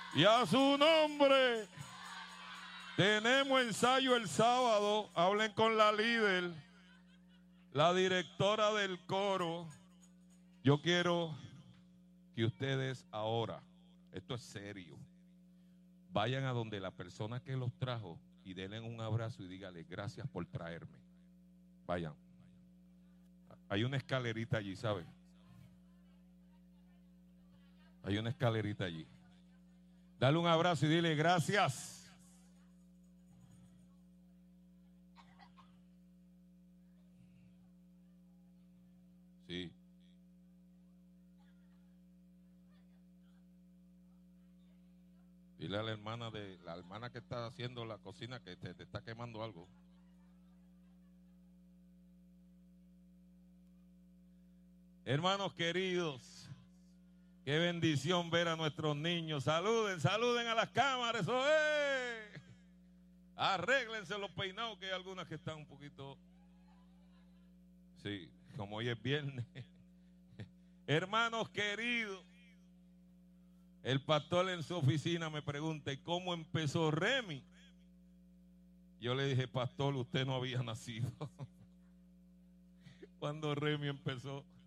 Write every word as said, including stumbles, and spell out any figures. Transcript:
Y a su nombre. Tenemos ensayo el sábado. Hablen con la líder, la directora del coro. Yo quiero que ustedes ahora, esto es serio, vayan a donde la persona que los trajo y denle un abrazo y dígale gracias por traerme. Vayan. Hay una escalerita allí, ¿sabe? Hay una escalerita allí. Dale un abrazo y dile gracias. Sí. Dile a la hermana de la hermana que está haciendo la cocina que te, te está quemando algo. Hermanos queridos, qué bendición ver a nuestros niños. Saluden, saluden a las cámaras. Eso es. Arréglense los peinados, que hay algunas que están un poquito. Sí, como hoy es viernes. Hermanos queridos, el pastor en su oficina me pregunta, ¿y cómo empezó Remy? Yo le dije, pastor, usted no había nacido cuando Remy empezó.